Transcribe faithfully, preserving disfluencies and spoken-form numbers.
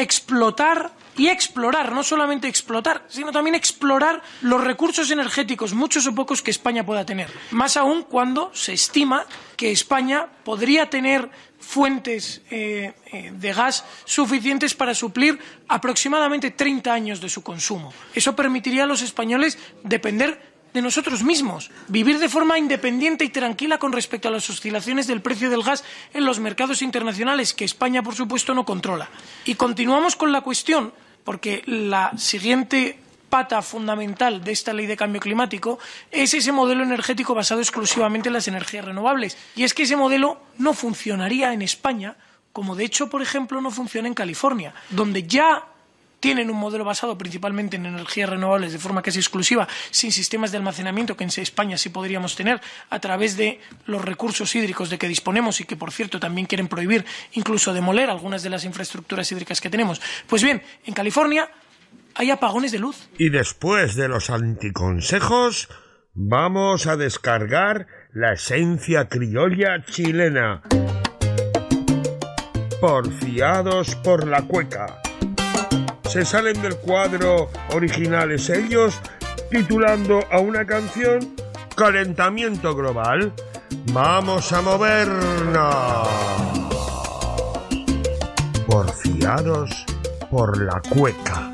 explotar y explorar, no solamente explotar, sino también explorar los recursos energéticos, muchos o pocos, que España pueda tener. Más aún cuando se estima que España podría tener fuentes eh, eh, de gas suficientes para suplir aproximadamente treinta años de su consumo. Eso permitiría a los españoles depender de nosotros mismos, vivir de forma independiente y tranquila con respecto a las oscilaciones del precio del gas en los mercados internacionales, que España, por supuesto, no controla. Y continuamos con la cuestión, porque la siguiente pata fundamental de esta ley de cambio climático es ese modelo energético basado exclusivamente en las energías renovables. Y es que ese modelo no funcionaría en España, como de hecho, por ejemplo, no funciona en California, donde ya tienen un modelo basado principalmente en energías renovables de forma casi exclusiva, sin sistemas de almacenamiento que en España sí podríamos tener a través de los recursos hídricos de que disponemos y que, por cierto, también quieren prohibir, incluso demoler algunas de las infraestructuras hídricas que tenemos. Pues bien, en California hay apagones de luz. Y después de los anticonsejos, vamos a descargar la esencia criolla chilena. Porfiados por la cueca. Se salen del cuadro Originales ellos, titulando a una canción Calentamiento Global. ¡Vamos a movernos! Porfiados por la cueca.